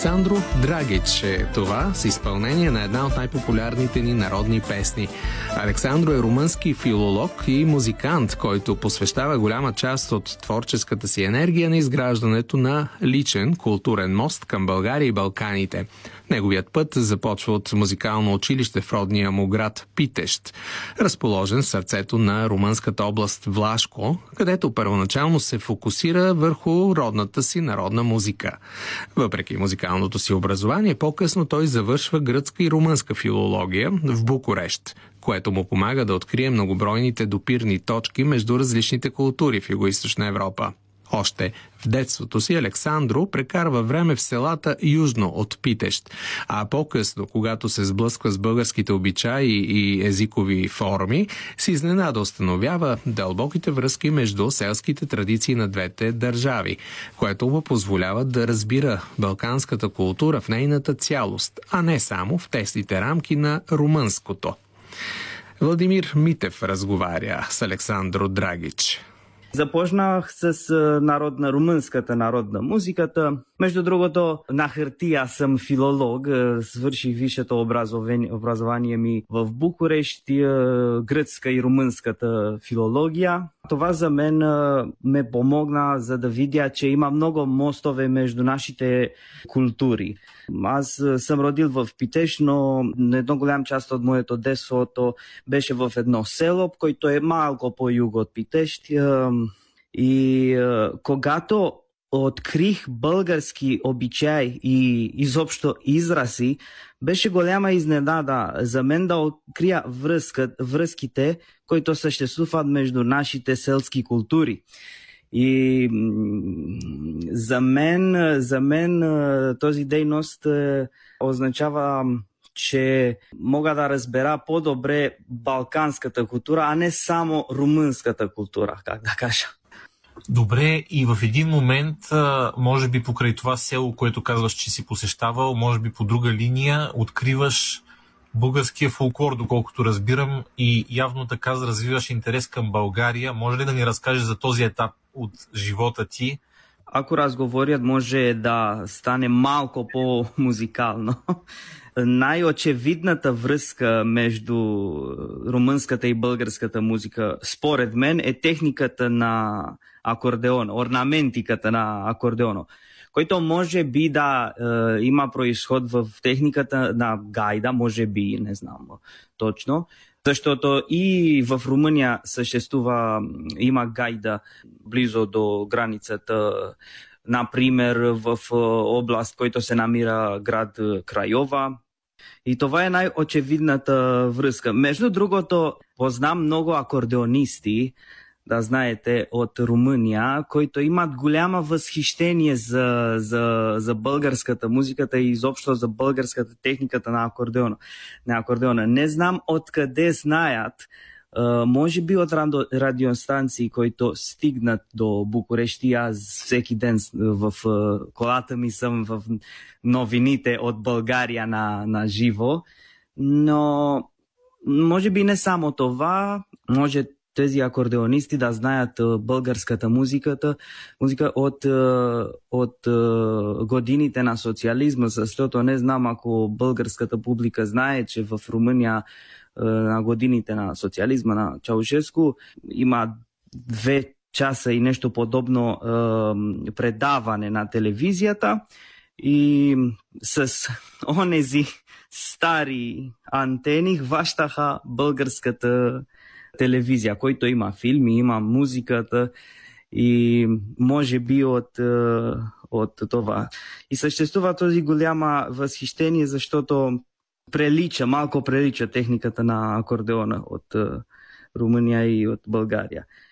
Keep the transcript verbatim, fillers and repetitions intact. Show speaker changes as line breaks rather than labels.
Александро Драгич е това с изпълнение на една от най-популярните ни народни песни. Александро е румънски филолог и музикант, който посвещава голяма част от творческата си енергия на изграждането на личен културен мост към България и Балканите. Неговият път започва от музикално училище в родния му град Питещ, разположен в сърцето на румънската област Влашко, където първоначално се фокусира върху родната си народна музика. Въпреки музикалното си образование, по-късно той завършва гръцка и румънска филология в Букурещ, което му помага да открие многобройните допирни точки между различните култури в Югоизточна Европа. Още в детството си Александро прекарва време в селата южно от Питещ, а по-късно, когато се сблъсква с българските обичаи и езикови форми, си изненада установява дълбоките връзки между селските традиции на двете държави, което му позволява да разбира балканската култура в нейната цялост, а не само в тесните рамки на румънското. Владимир Митев разговаря с Александро Драгич.
Започнах с народна, румънската народна музиката. Между другото, на хартия съм филолог. Свърших висшето образование, образование ми в Букурещ, гръцка и румънската филология. Това за мен ме помогна, за да видя, че има много мостове между нашите култури. Аз съм родил в Питещ, но една голям част от моето детството беше в едно село, което е малко по-юго от Питещ. И когато открих български обичаи и изобщо изрази, беше голяма изненада за мен да открия връзка, връзките, които съществуват между нашите селски култури. И за мен, за мен този дейност означава, че мога да разбера по-добре балканската култура, а не само румънската култура, как да кажа.
Добре, и в един момент, може би покрай това село, което казваш, че си посещавал, може би по друга линия, откриваш българския фолклор, доколкото разбирам, и явно така развиваш интерес към България. Може ли да ни разкажеш за този етап от живота ти?
Ако разговорят, може да стане малко по-музикално. Най-очевидната връзка между румънската и българската музика, според мен, е техниката на акордеона, орнаментиката на акордеона, който може би да е, има произход в техниката на гайда, може би, не знам точно, защото и в Румъния съществува, има гайда близо до границата, например в област, който се намира град Крайова. И това е най-очевидната връзка. Между другото, познам много акордеонисти, да знаете, от Румъния, които имат голямо възхищение за, за, за българската музиката и изобщо за българската техниката на акордеона. На акордеона. Не знам откъде знаят, Uh, може би от радиостанции, които стигнат до Букурещ. И аз всеки ден в uh, колата ми съм в новините от България на, на живо. Но може би не само това, може тези акордеонисти да знаят uh, българската музиката, музика от, uh, от uh, годините на социализма, защото не знам ако българската публика знае, че в Румъния на годините на социализма на Чаушеску има две часа и нещо подобно е, предаване на телевизията и с онези стари антени хващаха българската телевизия, който има филми, има музиката и може би от, от това. И съществува този голяма възхищение, защото прилича, малко прилича техниката на акордеона от uh, Румъния и от България.